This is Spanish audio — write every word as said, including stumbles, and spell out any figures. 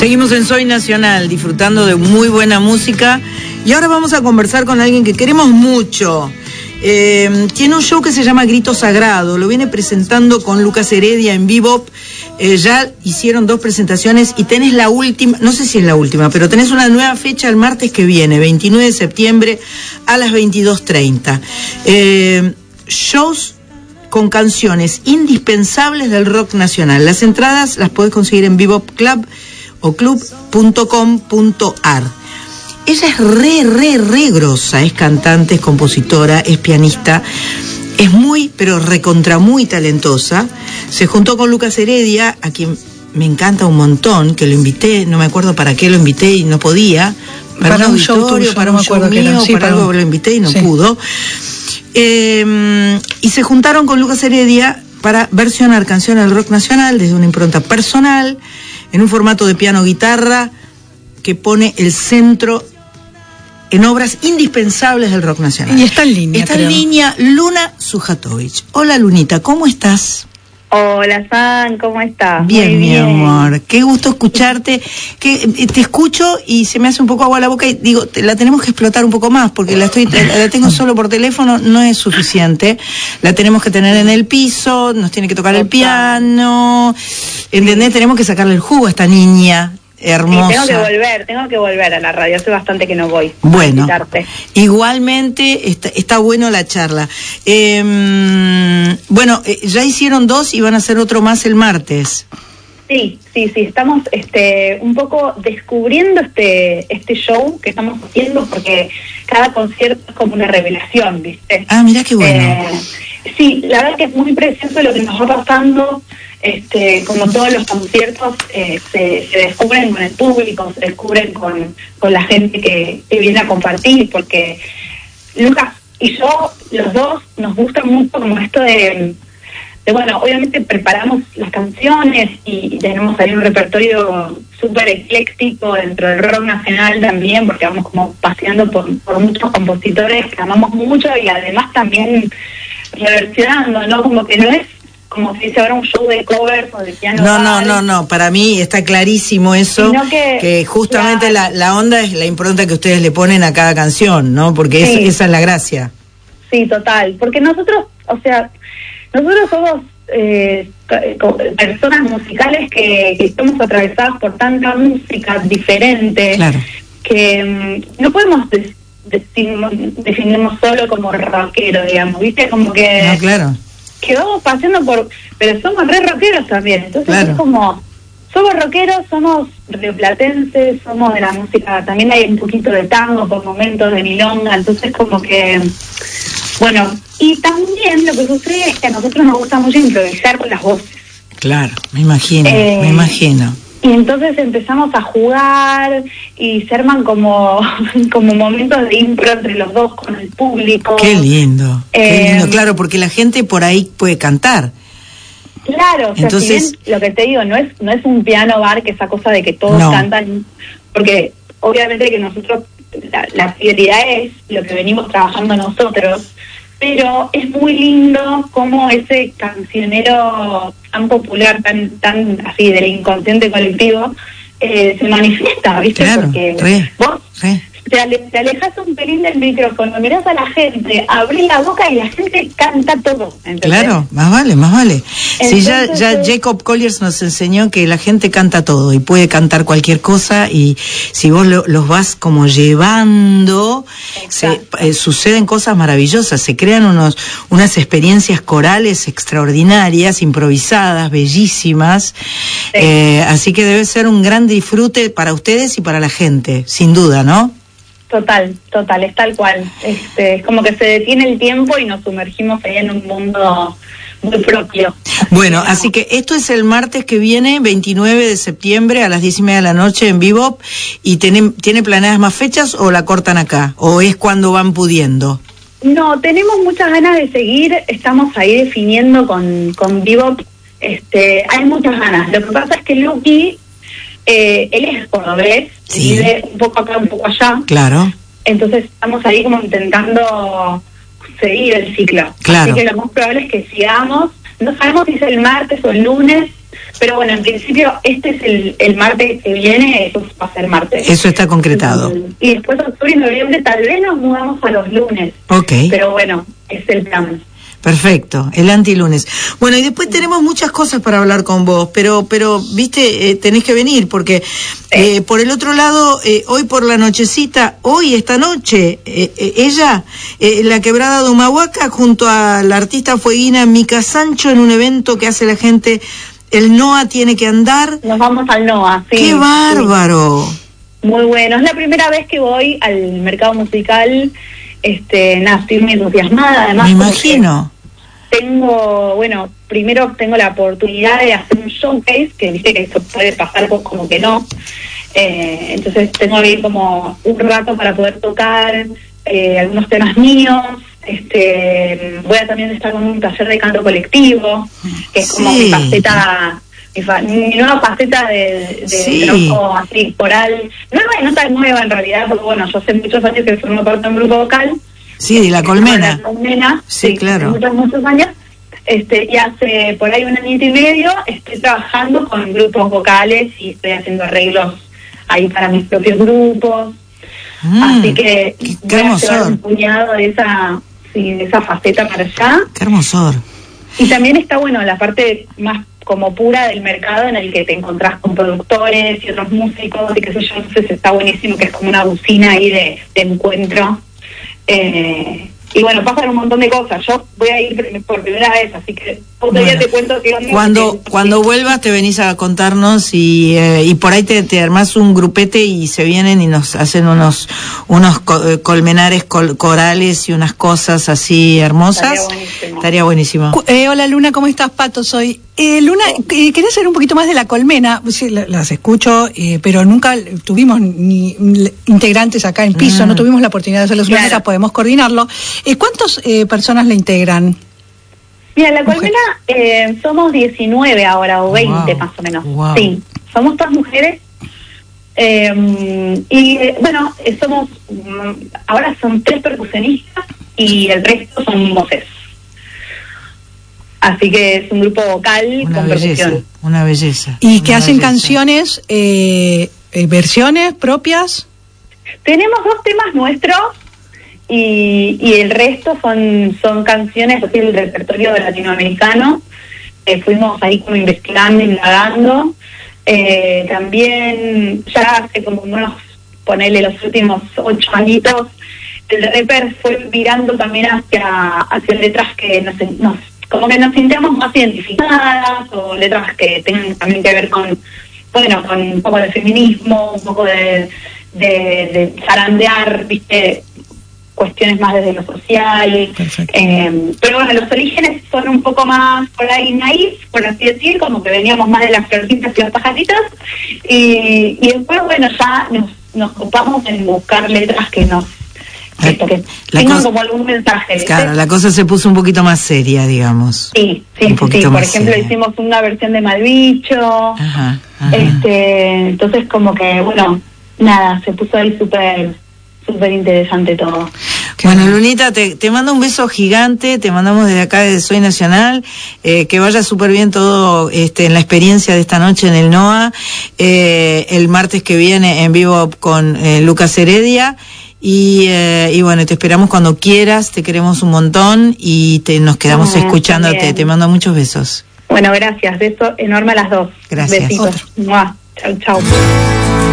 Seguimos en Soy Nacional, disfrutando de muy buena música. Y ahora vamos a conversar con alguien que queremos mucho. Eh, tiene un show que se llama Grito Sagrado. Lo viene presentando con Lucas Heredia en Bebop. Eh, ya hicieron dos presentaciones y tenés la última, no sé si es la última, pero tenés una nueva fecha el martes que viene, veintinueve de septiembre a las veintidós treinta. Eh, shows con canciones indispensables del rock nacional. Las entradas las podés conseguir en Bebop Club o club punto com punto ar. Ella es re, re, re grosa, es cantante, es compositora, es pianista, es muy, pero recontra muy talentosa. Se juntó con Lucas Heredia, a quien me encanta un montón, que lo invité, no me acuerdo para qué lo invité y no podía. Para, para un, un show tuyo, para un no show mío, sí, para algo lo invité y no sí. pudo. Eh, y se juntaron con Lucas Heredia para versionar canciones del rock nacional desde una impronta personal, en un formato de piano-guitarra que pone el centro en obras indispensables del rock nacional. Y está en línea, Está creo. en línea Luna Sujatovich. Hola, Lunita, ¿cómo estás? Hola, San, ¿cómo estás? Bien, Muy mi bien. amor. Qué gusto escucharte. Que te escucho y se me hace un poco agua la boca y digo, te, la tenemos que explotar un poco más porque la estoy, la, la tengo solo por teléfono, no es suficiente. La tenemos que tener en el piso, nos tiene que tocar el piano. ¿Entendés? Tenemos que sacarle el jugo a esta niña hermosa. Sí, tengo que volver, tengo que volver a la radio, hace bastante que no voy. Bueno, igualmente está, está bueno la charla. Eh, bueno, eh, ya hicieron dos y van a hacer otro más el martes. Sí, sí, sí, estamos este un poco descubriendo este este show que estamos haciendo porque cada concierto es como una revelación, ¿viste? Ah, mirá qué bueno. Eh, sí, la verdad que es muy precioso lo que nos va pasando. Este, como todos los conciertos eh, se, se descubren con el público, se descubren con, con la gente que, que viene a compartir, porque Lucas y yo, los dos, nos gusta mucho como esto de, de bueno, obviamente preparamos las canciones y, y tenemos ahí un repertorio súper ecléctico dentro del rock nacional también, porque vamos como paseando por, por muchos compositores que amamos mucho y además también reversionando, ¿no? Como que no es como si dice ahora un show de covers o de piano. No, no, no, no, para mí está clarísimo eso, que, que justamente claro. la, la onda es la impronta que ustedes le ponen a cada canción, ¿no? Porque sí. es, esa es la gracia. Sí, total, porque nosotros, o sea, nosotros somos eh, personas musicales que, que estamos atravesadas por tanta música diferente, claro. que um, no podemos de, decirnos, definirnos solo como rockero, digamos, ¿viste? Como que... No, claro. que vamos pasando por, pero somos re rockeros también, entonces claro. es como, somos rockeros, somos rioplatenses, somos de la música, también hay un poquito de tango por momentos, de milonga, entonces como que, bueno, y también lo que sucede es que a nosotros nos gusta mucho improvisar con las voces. Claro, me imagino, eh, me imagino. Y entonces empezamos a jugar y se arman como, como momentos de impro entre los dos con el público. Qué lindo, eh, qué lindo, claro, porque la gente por ahí puede cantar. Claro, o sea, entonces, si bien lo que te digo, no es no es un piano bar, que esa cosa de que todos no. cantan, porque obviamente que nosotros, la, la prioridad es lo que venimos trabajando nosotros, pero es muy lindo cómo ese cancionero tan popular, tan tan así del inconsciente colectivo, eh, se manifiesta, ¿viste? Claro, porque re, vos re. Te, ale, te alejas un pelín del micrófono, mirás a la gente, abrís la boca y la gente canta todo, ¿entendés? Claro, más vale, más vale. Entonces, sí, ya, ya Jacob Colliers nos enseñó que la gente canta todo y puede cantar cualquier cosa, y si vos lo, los vas como llevando, se, eh, suceden cosas maravillosas, se crean unos unas experiencias corales extraordinarias, improvisadas, bellísimas, sí. eh, así que debe ser un gran disfrute para ustedes y para la gente, sin duda, ¿no? Total, total, es tal cual. Este, es como que se detiene el tiempo y nos sumergimos ahí en un mundo muy propio. Bueno, así que esto es el martes que viene, veintinueve de septiembre a las diez y media de la noche en Bebop. ¿Y tiene, tiene planeadas más fechas o la cortan acá? ¿O es cuando van pudiendo? No, tenemos muchas ganas de seguir, estamos ahí definiendo con, con Bebop, este, hay muchas ganas. Lo que pasa es que Luqui, eh, él es cordobés, sí. vive un poco acá, un poco allá. Claro. Entonces estamos ahí como intentando seguir el ciclo. Claro. Así que lo más probable es que sigamos, No sabemos si es el martes o el lunes, pero bueno, en principio este es el, el martes que viene, eso va a ser martes. Eso está concretado. Y, y después octubre y noviembre tal vez nos mudamos a los lunes. Ok. Pero bueno, es el plan. Perfecto, el antilunes. Bueno, y después tenemos muchas cosas para hablar con vos, pero, pero viste, eh, tenés que venir, porque eh, por el otro lado, eh, hoy por la nochecita, hoy, esta noche, eh, eh, ella, eh, la Quebrada de Humahuaca, junto a la artista fueguina Mica Sancho, en un evento que hace la gente, el NOA tiene que andar. Nos vamos al NOA, sí. ¡Qué bárbaro! Sí. Muy bueno, es la primera vez que voy al mercado musical, este, nada, estoy muy entusiasmada, además. Me imagino. Tengo, bueno, primero tengo la oportunidad de hacer un showcase, que viste que esto puede pasar como que no, eh, entonces tengo ahí como un rato para poder tocar eh, algunos temas míos. Este, voy a también estar con un taller de canto colectivo, que es como sí. mi faceta, mi, fa, mi nueva faceta de, de sí. trabajo así coral, nueva y no tan nueva en realidad, porque bueno, yo hace muchos años que formo parte de un grupo vocal. Sí, de la Colmena. La Colmena, sí, sí, claro. Muchos, muchos años. Este, y hace por ahí un añito y medio estoy trabajando con grupos vocales y estoy haciendo arreglos ahí para mis propios grupos. Mm, Así que qué, voy qué a llevar un puñado de esa, sí, de esa faceta para allá. Qué hermosor. Y también está, bueno, la parte más como pura del mercado en el que te encontrás con productores y otros músicos y qué sé yo, entonces está buenísimo, que es como una bocina ahí de, de encuentro. Eh, y bueno, pasan un montón de cosas. Yo voy a ir por primera vez, así que otro bueno, día te cuento que cuando que, cuando sí. vuelvas te venís a contarnos y eh, y por ahí te, te armás un grupete y se vienen y nos hacen unos unos co colmenares col corales y unas cosas así hermosas. Estaría buenísimo. Estaría buenísimo. Eh, hola Luna, ¿cómo estás? Pato, soy. Eh, Luna, eh, quería saber un poquito más de la Colmena. Sí, las escucho, eh, pero nunca tuvimos ni integrantes acá en piso, mm. no tuvimos la oportunidad de hacerlo, claro. Nunca podemos coordinarlo. Eh, ¿Cuántas eh, personas le integran? Mira, la Colmena eh, somos diecinueve ahora, o veinte wow. más o menos. Wow. Sí, somos todas mujeres. Eh, y eh, bueno, eh, somos, ahora son tres percusionistas y el resto son voces. Así que es un grupo vocal una con belleza, percusión. Una belleza. ¿Y que hacen belleza. canciones, eh, eh, versiones propias? Tenemos dos temas nuestros y, y el resto son son canciones así del repertorio latinoamericano. Eh, fuimos ahí como investigando, indagando. Eh, también ya hace como unos, ponele los últimos ocho añitos, el reper fue virando también hacia, hacia letras que nos, nos como que nos sintamos más identificadas, o letras que tengan también que ver con, bueno, con un poco de feminismo, un poco de, de, de zarandear, viste, cuestiones más desde lo social. Eh, pero bueno, los orígenes son un poco más por ahí naif, por así decir, como que veníamos más de las florcitas y las pajaritas, y, y después, bueno, ya nos, nos ocupamos en buscar letras que nos Esto, que tengan como algún mensaje. Claro, ¿sí? La cosa se puso un poquito más seria, digamos. Sí, sí, un sí, sí. Por ejemplo, seria. Hicimos una versión de Malbicho. Ajá, ajá. Este, entonces como que, bueno, nada, se puso ahí súper, súper interesante todo. Bueno, Lunita, te, te mando un beso gigante, te mandamos desde acá, desde Soy Nacional, eh, que vaya súper bien todo este, en la experiencia de esta noche en el NOA, eh, el martes que viene en vivo con eh, Lucas Heredia. Y, eh, y bueno, te esperamos cuando quieras, te queremos un montón y te, nos quedamos ah, escuchándote. También. Te mando muchos besos. Bueno, gracias. Beso enorme a las dos. Gracias. Besitos. Chau, chau.